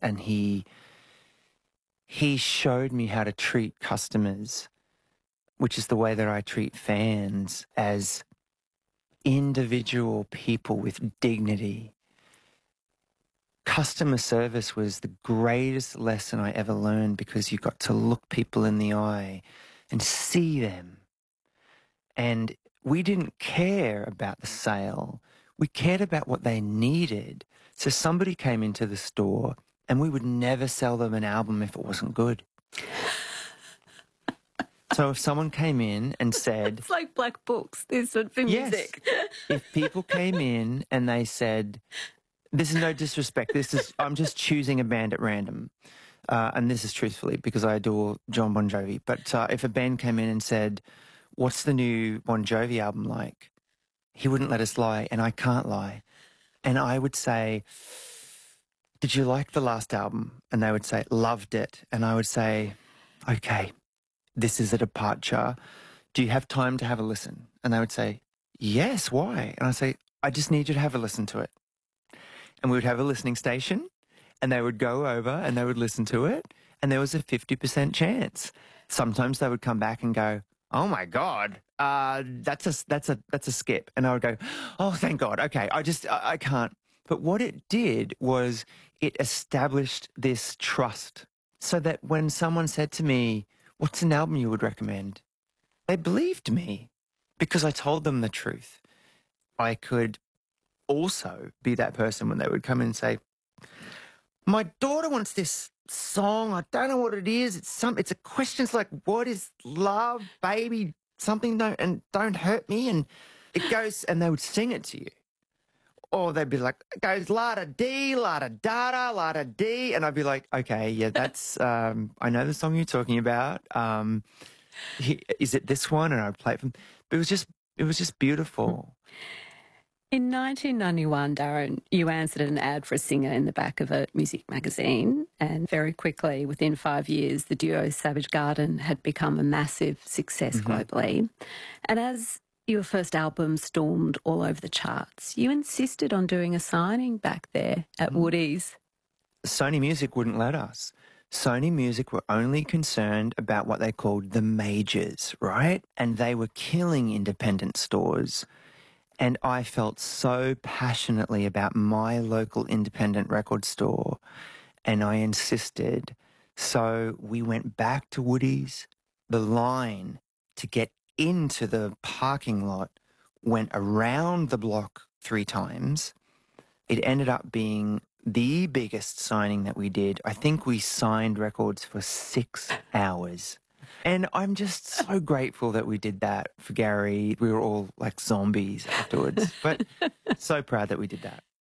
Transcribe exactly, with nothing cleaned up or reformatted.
and he he showed me how to treat customers, which is the way that I treat fans, as individual people with dignity. Customer service was the greatest lesson I ever learned, because you got to look people in the eye and see them. And we didn't care about the sale. We cared about what they needed. So somebody came into the store and we would never sell them an album if it wasn't good. So if someone came in and said... It's like black books, this for yes, music. if people came in and they said, this is no disrespect, this is, I'm just choosing a band at random, uh, and this is truthfully because I adore John Bon Jovi, but uh, if a band came in and said, what's the new Bon Jovi album like? He wouldn't let us lie, and I can't lie. And I would say, did you like the last album? And they would say, loved it. And I would say, okay, this is a departure. Do you have time to have a listen? And they would say, yes, why? And I'd say, I just need you to have a listen to it. And we would have a listening station, and they would go over and they would listen to it, and there was a fifty percent chance. Sometimes they would come back and go, oh my God, uh, that's a, that's a, that's a skip. And I would go, oh, thank God. Okay. I just, I, I can't. But what it did was it established this trust, so that when someone said to me, what's an album you would recommend? They believed me because I told them the truth. I could also be that person when they would come in and say, my daughter wants this song. I don't know what it is. It's some, it's a questions like, what is love, baby, something, don't, and don't hurt me. And it goes, and they would sing it to you. Or they'd be like, it goes la-da-dee, la-da-da-da, la-da-dee. And I'd be like, okay, yeah, that's, um, I know the song you're talking about. Um, he, is it this one? And I'd play it from, but it was just, it was just beautiful. In nineteen ninety-one, Darren, you answered an ad for a singer in the back of a music magazine, and very quickly, within five years, the duo Savage Garden had become a massive success mm-hmm. globally. And as your first album stormed all over the charts, you insisted on doing a signing back there at mm. Woodies. Sony Music wouldn't let us. Sony Music were only concerned about what they called the majors, right? And they were killing independent stores. And I felt so passionately about my local independent record store, and I insisted. So we went back to Woodies. The line to get into the parking lot went around the block three times. It ended up being the biggest signing that we did. I think we signed records for six hours. And I'm just so grateful that we did that for Gary. We were all like zombies afterwards, but so proud that we did that.